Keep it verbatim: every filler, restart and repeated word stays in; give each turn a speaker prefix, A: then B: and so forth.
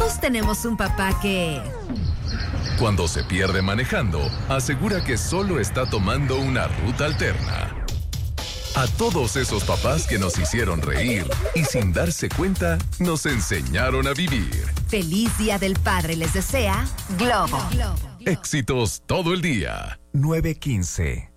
A: Todos tenemos un papá que...
B: Cuando se pierde manejando, asegura que solo está tomando una ruta alterna. A todos esos papás que nos hicieron reír y sin darse cuenta, nos enseñaron a vivir.
A: Feliz Día del Padre les desea Globo.
B: Éxitos todo el día.
C: nueve quince.